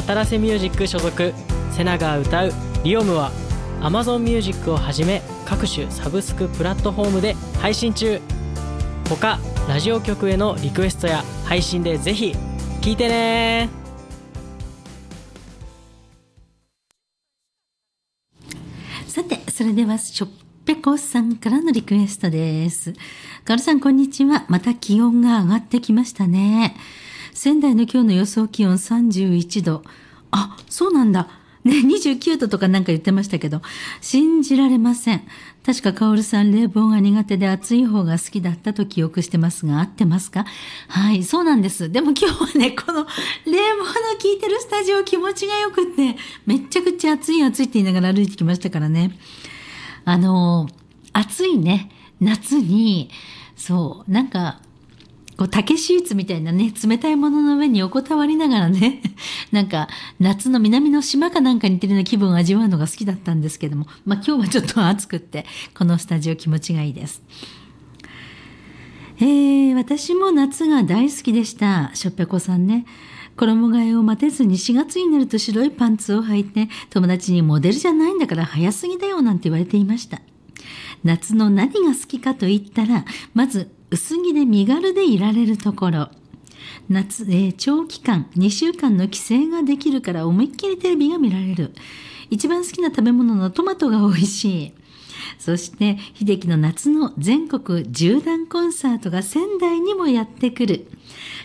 渡良瀬ミュージック所属セナが歌うリオムは Amazon Music をはじめ各種サブスクプラットフォームで配信中。他ラジオ局へのリクエストや配信でぜひ聴いてね。 さて、それではしょっぺこさんからのリクエストです。カオルさん、こんにちは。また気温が上がってきましたね。仙台の今日の予想気温31度。あ、そうなんだ。ね、29度とかなんか言ってましたけど、信じられません。確かカオルさん、冷房が苦手で暑い方が好きだったと記憶してますが、合ってますか？はい、そうなんです。でも今日はね、この冷房の効いてるスタジオ気持ちがよくって、めっちゃくちゃ暑い暑いって言いながら歩いてきましたからね。暑いね、夏に、そう、なんか、こう竹シーツみたいなね、冷たいものの上に横たわりながらね、なんか夏の南の島かなんかに似てるような気分を味わうのが好きだったんですけども、今日はちょっと暑くって、このスタジオ気持ちがいいです。私も夏が大好きでした。しょっぺこさんね。衣替えを待てずに4月になると白いパンツを履いて、友達にモデルじゃないんだから早すぎだよなんて言われていました。夏の何が好きかと言ったら、まず薄着で身軽でいられるところ。夏、長期間、2週間の帰省ができるから思いっきりテレビが見られる。一番好きな食べ物のトマトが美味しい。そして、秀樹の夏の全国縦断コンサートが仙台にもやってくる。